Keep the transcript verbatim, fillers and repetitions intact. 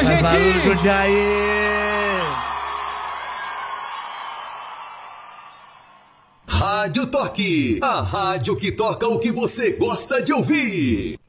gente! Valeu, Jundiaí! Rádio Toque, a rádio que toca o que você gosta de ouvir.